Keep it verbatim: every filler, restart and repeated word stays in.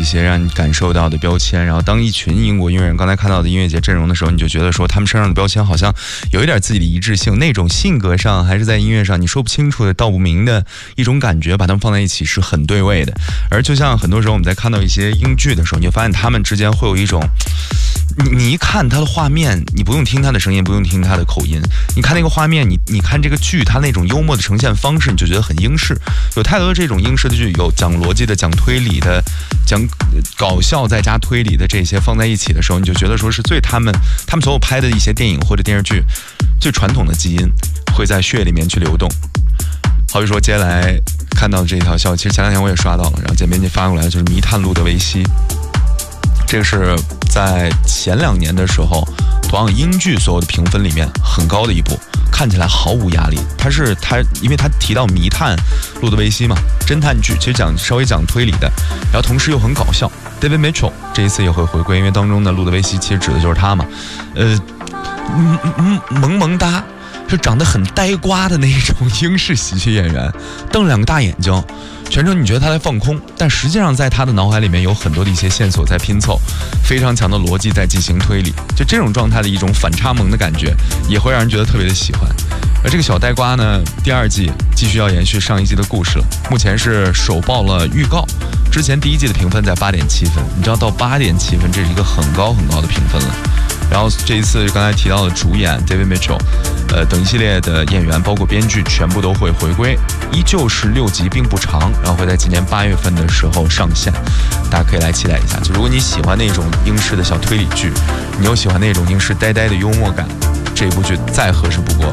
一些让你感受到的标签。然后当一群英国音乐人刚才看到的音乐节阵容的时候，你就觉得说他们身上的标签好像有一点自己的一致性，那种性格上还是在音乐上你说不清楚的道不明的一种感觉，把他们放在一起是很对味的。而就像很多时候我们在看到一些英剧的时候，你就发现他们之间会有一种，你你一看他的画面，你不用听他的声音，不用听他的口音，你看那个画面，你你看这个剧，他那种幽默的呈现方式，你就觉得很英式。有太多的这种英式的剧，有讲逻辑的，讲推理的，讲搞笑再加推理的，这些放在一起的时候，你就觉得说是最他们他们所有拍的一些电影或者电视剧最传统的基因会在血里面去流动。好比说接下来看到的这一条消息，其实前两天我也刷到了，然后简编辑发过来，就是迷探路德维希。这个是在前两年的时候，同样英剧所有的评分里面很高的一部，看起来毫无压力。他是他，因为他提到迷探路德维希嘛，侦探剧，其实讲稍微讲推理的，然后同时又很搞笑。David Mitchell 这一次也会回归，因为当中的路德维希其实指的就是他嘛，呃，嗯嗯萌萌哒。是长得很呆瓜的那种英式喜剧演员，瞪两个大眼睛，全程你觉得他在放空，但实际上在他的脑海里面有很多的一些线索在拼凑，非常强的逻辑在进行推理，就这种状态的一种反差萌的感觉，也会让人觉得特别的喜欢。而这个小呆瓜呢，第二季继续要延续上一季的故事了，目前是首曝了预告，之前第一季的评分在八点七分，你知道到八点七分，这是一个很高很高的评分了。然后这一次刚才提到的主演 David Mitchell， 呃等一系列的演员包括编剧全部都会回归，依旧是六集并不长，然后会在今年八月份的时候上线，大家可以来期待一下。就如果你喜欢那种英式的小推理剧，你又喜欢那种英式呆呆的幽默感，这一部剧再合适不过了。